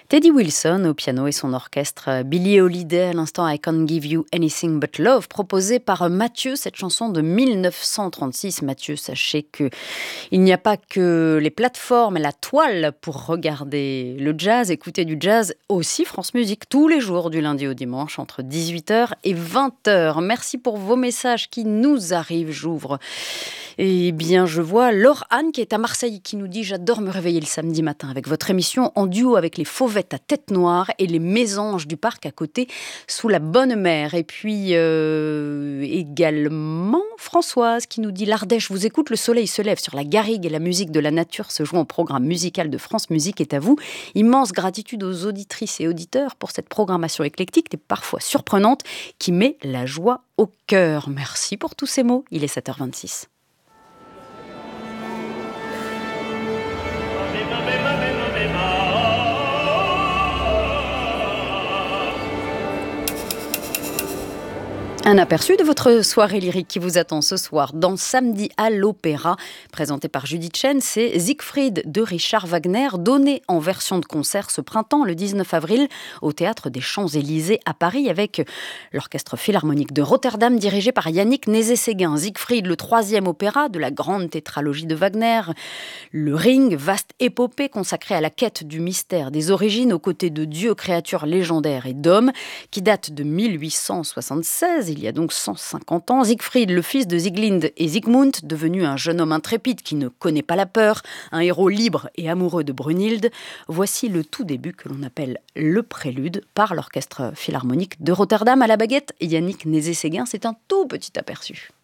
Teddy Wilson au piano et son orchestre, Billie Holiday à l'instant I Can't Give You Anything But Love, proposée par Mathieu, cette chanson de 1936. Mathieu, sachez que il n'y a pas que les plateformes et la toile pour regarder le jazz, écouter du jazz, aussi France Musique tous les jours du lundi au dimanche entre 18h et 20h. Merci pour vos messages qui nous arrivent, j'ouvre. Eh bien, je vois Laure Anne qui est à Marseille qui nous dit « J'adore me réveiller le samedi matin avec votre émission en duo avec les Fauvettes à tête noire et les Mésanges du parc à côté sous la bonne mer. » Et puis également Françoise qui nous dit « L'Ardèche vous écoute, le soleil se lève sur la garrigue et la musique de la nature se joue en programme musical de France Musique est à vous. Immense gratitude aux auditrices et auditeurs pour cette programmation éclectique et parfois surprenante qui met la joie au cœur. » Merci pour tous ces mots. Il est 7h26. Un aperçu de votre soirée lyrique qui vous attend ce soir dans Samedi à l'Opéra, présenté par Judith Chen, c'est Siegfried de Richard Wagner, donné en version de concert ce printemps, le 19 avril, au Théâtre des Champs-Élysées à Paris, avec l'Orchestre Philharmonique de Rotterdam, dirigé par Yannick Nézet-Séguin. Siegfried, le troisième opéra de la grande tétralogie de Wagner. Le Ring, vaste épopée consacrée à la quête du mystère des origines, aux côtés de dieux, créatures légendaires et d'hommes, qui date de 1876, il y a donc 150 ans. Siegfried, le fils de Sieglinde et Siegmund, devenu un jeune homme intrépide qui ne connaît pas la peur, un héros libre et amoureux de Brunhilde. Voici le tout début que l'on appelle le prélude par l'Orchestre Philharmonique de Rotterdam à la baguette. Yannick Nézet-Séguin, c'est un tout petit aperçu.